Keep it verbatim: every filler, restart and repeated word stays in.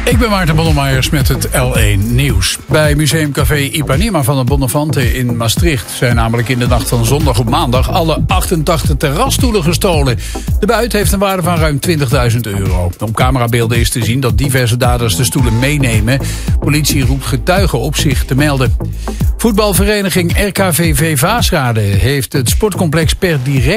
Ik ben Maarten Bonnemeyers met het L één Nieuws. Bij Museumcafé Ipanema van de Bonnefante in Maastricht zijn namelijk in de nacht van zondag op maandag alle achtentachtig terrasstoelen gestolen. De buit heeft een waarde van ruim twintigduizend euro. Op camerabeelden is te zien dat diverse daders de stoelen meenemen. Politie roept getuigen op zich te melden. Voetbalvereniging R K V V Vaasrade heeft het sportcomplex per direct